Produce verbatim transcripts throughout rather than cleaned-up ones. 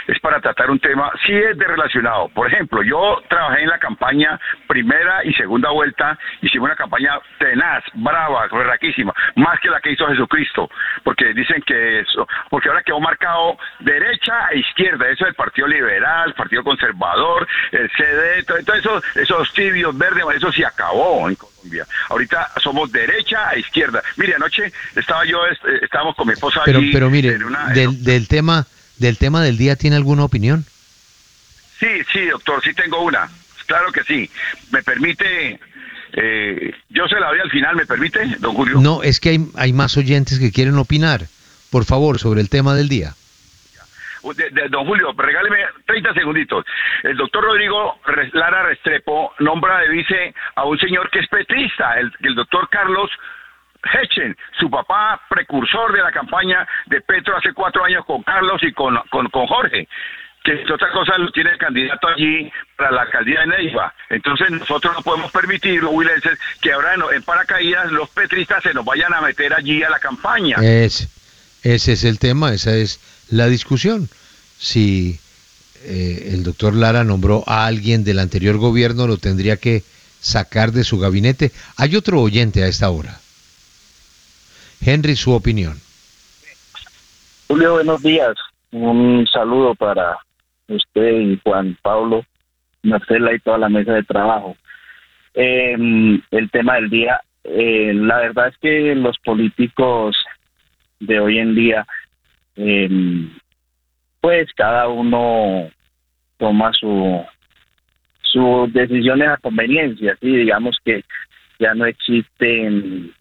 es para tratar un tema, sí es de relacionado. Por ejemplo, yo trabajé en la campaña primera y segunda vuelta, hicimos una campaña tenaz, brava, berraquísima, más que la que hizo Jesucristo, porque dicen que eso, porque ahora quedó marcado derecha e izquierda, eso del Partido Liberal, Partido Conservador, el C D, todo, todo eso, esos tibios verdes, eso se acabó en Colombia. Ahorita somos derecha e izquierda. Mire, anoche estaba yo, estábamos con mi esposa pero, allí. Pero mire, en una, del, en... del tema del tema del día, ¿tiene alguna opinión? Sí, sí, doctor, sí tengo una. Claro que sí. ¿Me permite? Eh, yo se la doy al final, ¿me permite, don Julio? No, es que hay, hay más oyentes que quieren opinar. Por favor, sobre el tema del día. De, de, don Julio, regáleme treinta segunditos. El doctor Rodrigo Lara Restrepo nombra de vice a un señor que es petrista, el, el doctor Carlos Hechen, su papá precursor de la campaña de Petro hace cuatro años con Carlos y con, con, con Jorge, que otra cosa lo tiene el candidato allí para la alcaldía de Neiva. Entonces nosotros no podemos permitir, los huilenses, que ahora en, en paracaídas los petristas se nos vayan a meter allí a la campaña. Es, ese es el tema, esa es la discusión. Si eh, el doctor Lara nombró a alguien del anterior gobierno, lo tendría que sacar de su gabinete. Hay otro oyente a esta hora. Henry, su opinión. Julio, buenos días. Un saludo para usted y Juan Pablo, Marcela y toda la mesa de trabajo. Eh, el tema del día, eh, la verdad es que los políticos de hoy en día, eh, pues cada uno toma su sus decisiones a conveniencia, ¿sí? Digamos que ya no existen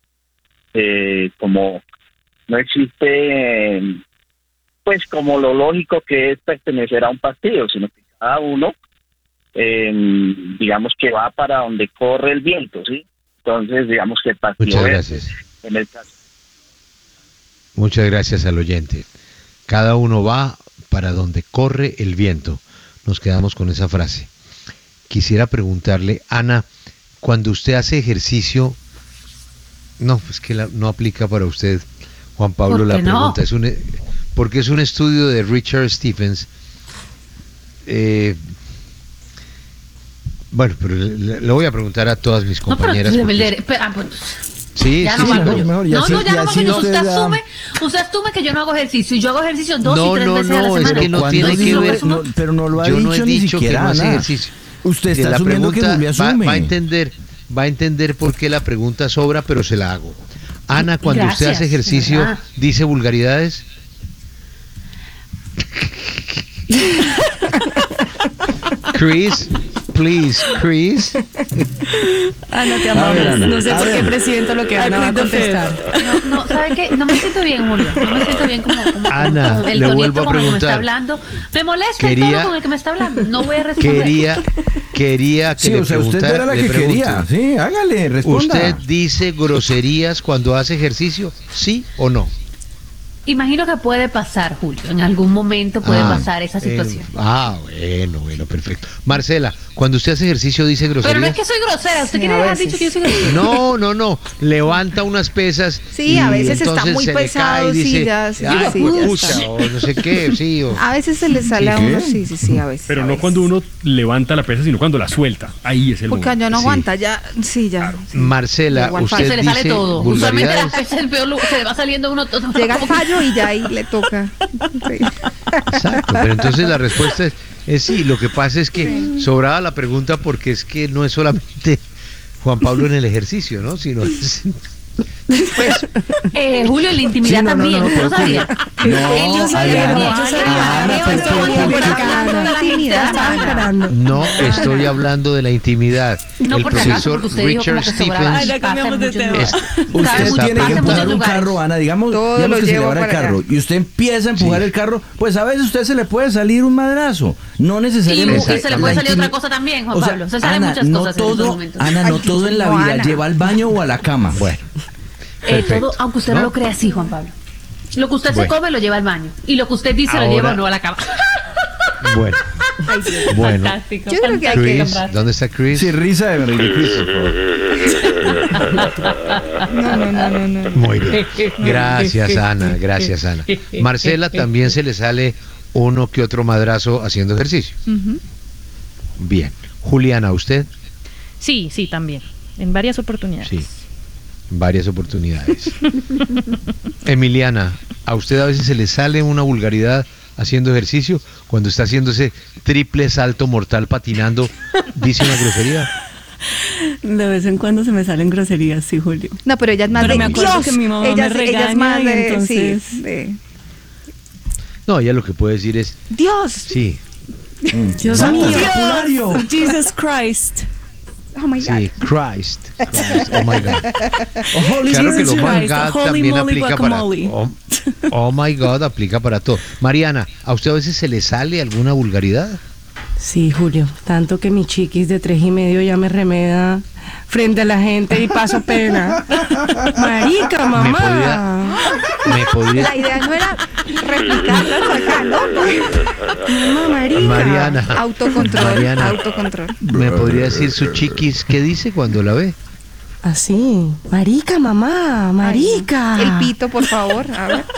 eh, como no existe pues como lo lógico que es pertenecer a un partido, sino que cada uno eh, digamos que va para donde corre el viento, ¿sí? Entonces digamos que el partido Muchas gracias. Es, en el caso. Muchas gracias al oyente. Cada uno va para donde corre el viento. Nos quedamos con esa frase. Quisiera preguntarle, Ana, cuando usted hace ejercicio, no, pues que la, no aplica para usted, Juan Pablo, la pregunta. No? Es un, porque es un estudio de Richard Stephens. Eh, bueno, pero le, le voy a preguntar a todas mis compañeras. No, pero, porque... pero, pero, Sí, ya sí, no, sí, mejor, mejor, no, así, no, ya no, así usted, usted asume, usted asume que yo no hago ejercicio, y yo hago ejercicio dos no, y tres no, veces no, a la semana. Es que no tiene que ver, no, pero no lo ha yo dicho no he ni dicho siquiera, que no hace Ana. ejercicio. Usted está la asumiendo pregunta, que Julio asume. Va, va a entender, va a entender por qué la pregunta sobra, pero se la hago. Ana, cuando Gracias, usted hace ejercicio, ¿verdad? ¿Dice vulgaridades? Chris, please, Chris. Ana, te amamos. No sé por qué presidente lo que Ana va a contestar. No, no, ¿sabe qué? No me siento bien, Julio. No me siento bien como, como, Ana, como el le tonito vuelvo a con el que me está preguntar. hablando. Me molesta Quería- el tono con el que me está hablando. No voy a responder. Quería, quería que Sí, le o sea, usted preguntara, era la le que pregunto, quería. Sí, hágale, responda. ¿usted dice groserías cuando hace ejercicio? ¿Sí o no? Imagino que puede pasar, Julio. En algún momento puede Ah, pasar esa situación. eh, ah, bueno, bueno, perfecto. Marcela, cuando usted hace ejercicio, ¿dice groserías? Pero no es que soy grosera. ¿Usted Sí, quiere a dejar veces. dicho que yo soy grosera? No, no, no. Levanta unas pesas. Sí, y a veces está entonces muy se le pesado, cae y sí, dice, ya, sí, "Ay, sí, ya pucha", está. o no sé qué, sí. O... A veces se le sale a ¿Sí, uno, qué? sí, sí, sí, a veces. Pero a no veces. cuando uno levanta la pesa, sino cuando la suelta. Ahí es el Porque momento. ya no Sí. aguanta, ya, sí, ya. sí. Marcela, Igual usted fallo. Se le sale dice todo. Usualmente la vulgaridades. pesa es el peor lugar. Se le va saliendo uno todo. Llega el fallo y ya ahí le toca. Sí. Exacto, pero entonces la respuesta es, es sí. Lo que pasa es que sobraba la pregunta porque es que no es solamente Juan Pablo en el ejercicio, ¿no? Sino es... Pues, eh, Julio, en la intimidad Sí, no, no, también. no, ¿No pero sabía? No, En la intimidad Ana, también. Ana, Yo sabía. Ana, Veo pero esto ¿por qué? muy ¿Por qué? hablando de la intimidad, estaba esperando. No estoy hablando de la intimidad. No, el por si acaso, profesor porque usted dijo Richard como que sobraba. Stephens Ay, ya cambiamos de tema. es- Usted está tiene que pasa en empujar muchos un lugares. carro, Ana, digamos, Todo digamos lo que se le llevo abra el para carro allá. y usted empieza a empujar Sí. el carro, pues a veces a usted se le puede salir un madrazo, no Y, necesariamente. y se le puede salir otra cosa también, Juan O sea, Pablo. Se salen Ana, muchas no cosas en estos todo, momentos. Ana, no Ay, todo en la no, vida Ana. lleva al baño o a la cama. Bueno, Eh, perfecto. todo, aunque usted no, ¿No? lo crea así, Juan Pablo. Lo que usted Bueno. se come lo lleva al baño. Y lo que usted dice Ahora- lo lleva o no a la cama. Bueno, bueno. Fantástico. Yo creo que hay Chris, que- ¿dónde está Chris? Sí, risa de de Chris, por favor. No, no, no, no, no. Muy bien. Gracias, Ana. Gracias, Ana. Marcela, también se le sale uno que otro madrazo haciendo ejercicio. Uh-huh. Bien. Juliana, ¿usted? Sí, sí, también. En varias oportunidades. Sí, en varias oportunidades. Emiliana, ¿a usted a veces se le sale una vulgaridad haciendo ejercicio? Cuando está haciendo ese triple salto mortal patinando, ¿dice una grosería? De vez en cuando se me salen groserías, sí, Julio. No, pero ella es más pero de me acuerdo Dios. que mi mamá ella, me regaña, ella es más de, entonces... sí, de... No, ella lo que puede decir es... Dios. Sí. Dios no, mío. Dios. Jesus Christ. Oh my God. Sí, Christ. Christ. Oh my God. Oh, Holy claro que Jesus lo oh my Christ, God holy también moly aplica para... guacamole. Oh, oh my God aplica para todo. Mariana, ¿a usted a veces se le sale alguna vulgaridad? Sí, Julio, tanto que mi chiquis de tres y medio ya me remeda frente a la gente y paso pena. Marica, mamá. Me podría, me podría... La idea no era replicarla acá, ¿no? Mamá, marica. Mariana. Autocontrol, Mariana, autocontrol. ¿me podría decir su chiquis qué dice cuando la ve? Así. Marica, mamá, marica. Ay, el pito, por favor. A ver.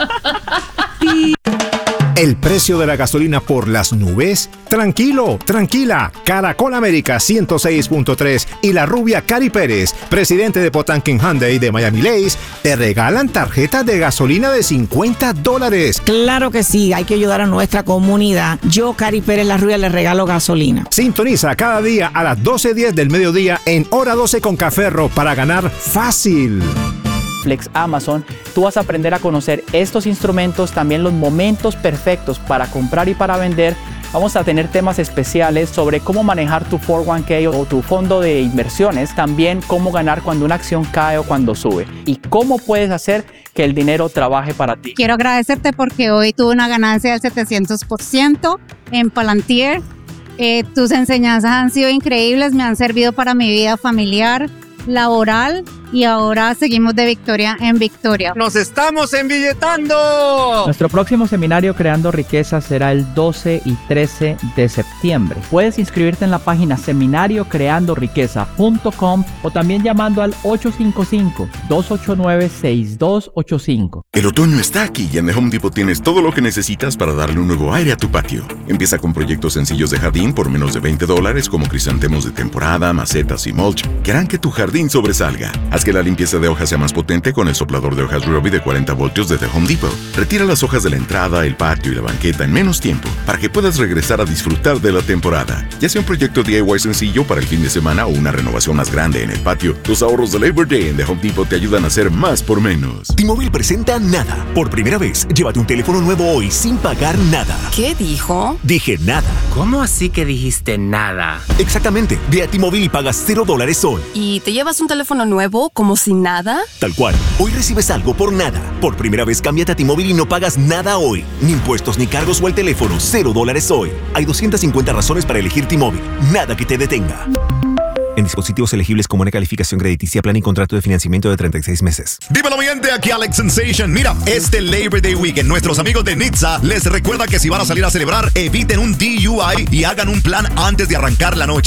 El precio de la gasolina por las nubes. Tranquilo, tranquila. Caracol América ciento seis punto tres y la rubia Cari Pérez, presidente de Potanken Hyundai de Miami Lakes, te regalan tarjetas de gasolina de cincuenta dólares. Claro que sí, hay que ayudar a nuestra comunidad. Yo, Cari Pérez, la rubia, le regalo gasolina. Sintoniza cada día a las doce diez del mediodía en Hora doce con Caferro para ganar fácil. Flex Amazon, tú vas a aprender a conocer estos instrumentos, también los momentos perfectos para comprar y para vender. Vamos a tener temas especiales sobre cómo manejar tu cuatro uno k o tu fondo de inversiones, también cómo ganar cuando una acción cae o cuando sube y cómo puedes hacer que el dinero trabaje para ti. Quiero agradecerte porque hoy tuve una ganancia del setecientos por ciento en Palantir. Eh, tus enseñanzas han sido increíbles, me han servido para mi vida familiar, laboral, y ahora seguimos de victoria en victoria. ¡Nos estamos embilletando! Nuestro próximo seminario Creando Riqueza será el doce y trece de septiembre. Puedes inscribirte en la página seminario creando riqueza punto com o también llamando al ocho cinco cinco, dos ocho nueve, seis dos ocho cinco. El otoño está aquí y en The Home Depot tienes todo lo que necesitas para darle un nuevo aire a tu patio. Empieza con proyectos sencillos de jardín por menos de veinte dólares como crisantemos de temporada, macetas y mulch que harán que tu jardín sobresalga. Haz que la limpieza de hojas sea más potente con el soplador de hojas Ryobi de cuarenta voltios de The Home Depot. Retira las hojas de la entrada, el patio y la banqueta en menos tiempo para que puedas regresar a disfrutar de la temporada. Ya sea un proyecto D I Y sencillo para el fin de semana o una renovación más grande en el patio, los ahorros de Labor Day en The Home Depot te ayudan a hacer más por menos. T-Mobile presenta Nada. Por primera vez, llévate un teléfono nuevo hoy sin pagar nada. ¿Qué dijo? Dije nada. ¿Cómo así que dijiste nada? Exactamente. Ve a T-Mobile y pagas cero dólares hoy. ¿Y te llevas un teléfono nuevo como sin nada? Tal cual. Hoy recibes algo por nada. Por primera vez, cámbiate a T-Mobile y no pagas nada hoy. Ni impuestos ni cargos o el teléfono. Cero dólares hoy. Hay doscientas cincuenta razones para elegir T-Mobile. Nada que te detenga. En dispositivos elegibles con buena calificación crediticia, plan y contrato de financiamiento de treinta y seis meses. Dímelo, mi gente, aquí Alex Sensation. Mira, este Labor Day Weekend, nuestros amigos de Nitsa les recuerda que si van a salir a celebrar, eviten un D U I y hagan un plan antes de arrancar la noche.